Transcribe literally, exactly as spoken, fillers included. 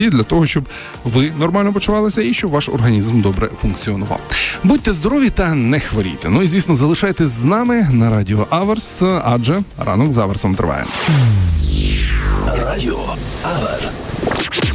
і для того, щоб ви нормально почувалися і щоб ваш організм добре функціонував. Будьте здорові та не хворійте. Ну і, звісно, залишайтесь з нами на Радіо Аверс, адже ранок з Аверсом триває. Радіо Аверс.